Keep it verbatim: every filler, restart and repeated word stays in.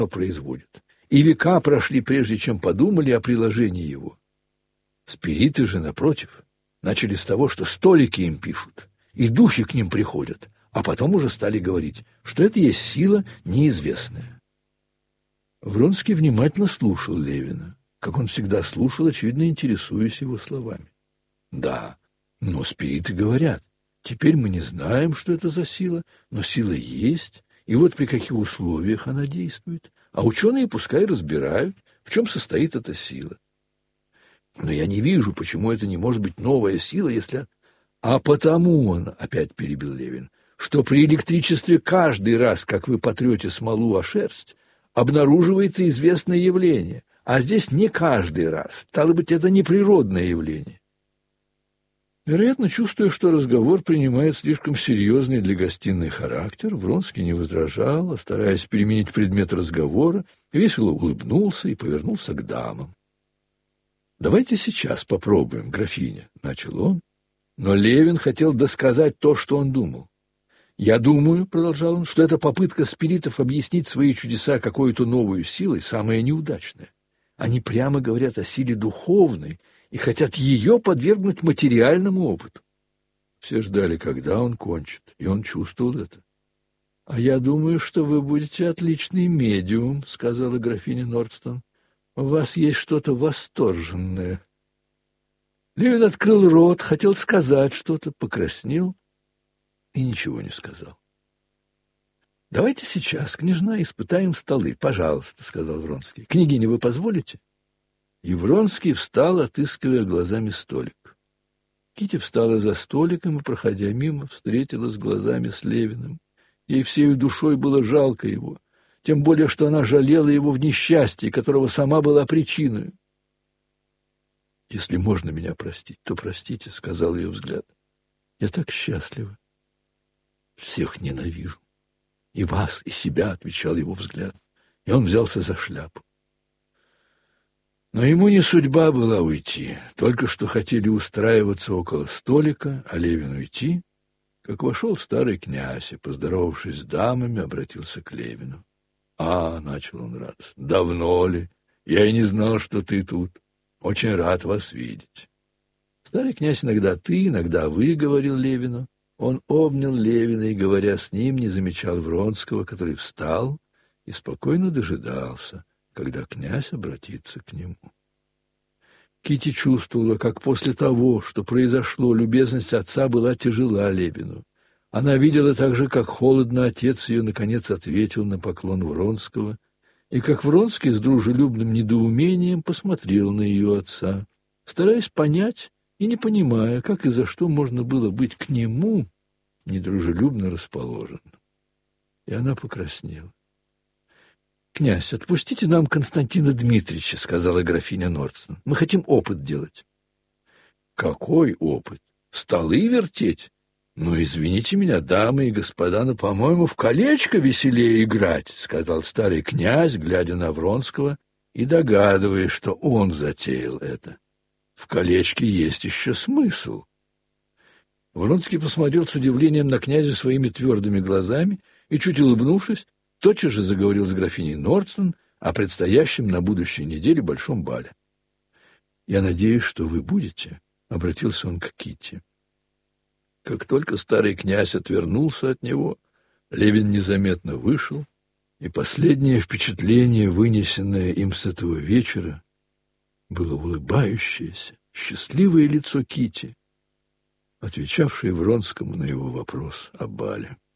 производит. И века прошли, прежде чем подумали о приложении его. Спириты же, напротив, начали с того, что столики им пишут, и духи к ним приходят, а потом уже стали говорить, что это есть сила неизвестная. Вронский внимательно слушал Левина, как он всегда слушал, очевидно, интересуясь его словами. Да, но спириты говорят, теперь мы не знаем, что это за сила, но сила есть, и вот при каких условиях она действует, а ученые пускай разбирают, в чем состоит эта сила. Но я не вижу, почему это не может быть новая сила, если... А потому он, опять перебил Левин, что при электричестве каждый раз, как вы потрете смолу о шерсть, обнаруживается известное явление, а здесь не каждый раз, стало быть, это не природное явление. Вероятно, чувствуя, что разговор принимает слишком серьезный для гостиной характер, Вронский не возражал, а, стараясь переменить предмет разговора, весело улыбнулся и повернулся к дамам. «Давайте сейчас попробуем, графиня», — начал он, но Левин хотел досказать то, что он думал. «Я думаю, — продолжал он, — что эта попытка спиритов объяснить свои чудеса какой-то новой силой самая неудачная. Они прямо говорят о силе духовной и хотят ее подвергнуть материальному опыту». Все ждали, когда он кончит, и он чувствовал это. — А я думаю, что вы будете отличный медиум, — сказала графиня Нордстон. — У вас есть что-то восторженное. Левин открыл рот, хотел сказать что-то, покраснел и ничего не сказал. — Давайте сейчас, княжна, испытаем столы, пожалуйста, — сказал Вронский. — Княгиня, вы позволите? И Вронский встал, отыскивая глазами столик. Кити встала за столиком и, проходя мимо, встретилась глазами с Левиным. Ей всею душой было жалко его, тем более, что она жалела его в несчастье, которого сама была причиной. — Если можно меня простить, то простите, — сказал ее взгляд. — Я так счастлива. — Всех ненавижу. — И вас, и себя, — отвечал его взгляд. И он взялся за шляпу. Но ему не судьба была уйти. Только что хотели устраиваться около столика, а Левин уйти, как вошел старый князь и, поздоровавшись с дамами, обратился к Левину. — А, — начал он радостно, — давно ли? Я и не знал, что ты тут. Очень рад вас видеть. Старый князь иногда ты, иногда вы, — говорил Левину. Он обнял Левина и, говоря с ним, не замечал Вронского, который встал и спокойно дожидался, когда князь обратится к нему. Кити чувствовала, как после того, что произошло, любезность отца была тяжела Левину. Она видела также, как холодно отец ее наконец ответил на поклон Вронского, и как Вронский с дружелюбным недоумением посмотрел на ее отца, стараясь понять и не понимая, как и за что можно было быть к нему недружелюбно расположен. И она покраснела. — Князь, отпустите нам Константина Дмитриевича, — сказала графиня Нордстон. — Мы хотим опыт делать. — Какой опыт? Столы вертеть? Ну, извините меня, дамы и господа, но, по-моему, в колечко веселее играть, — сказал старый князь, глядя на Вронского и догадываясь, что он затеял это. В колечке есть еще смысл. Вронский посмотрел с удивлением на князя своими твердыми глазами и, чуть улыбнувшись, тотчас же заговорил с графиней Нордстон о предстоящем на будущей неделе большом бале. — Я надеюсь, что вы будете, — обратился он к Китти. Как только старый князь отвернулся от него, Левин незаметно вышел, и последнее впечатление, вынесенное им с этого вечера, было улыбающееся, счастливое лицо Китти, отвечавшее Вронскому на его вопрос о бале.